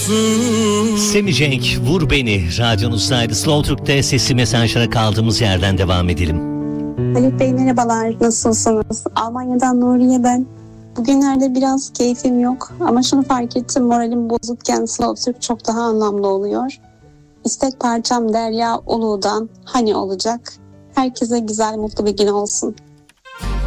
Semih Cenk, Vur Beni radyonuzdaydı. Slow Türk'te sesli mesajlara kaldığımız yerden devam edelim. Haluk Bey merhabalar, nasılsınız? Almanya'dan Nuriye ben. Bugünlerde biraz keyfim yok ama şunu fark ettim, moralim bozukken Slow Türk çok daha anlamlı oluyor. İstek parçam Derya Ulu'dan Hani olacak. Herkese güzel, mutlu bir gün olsun.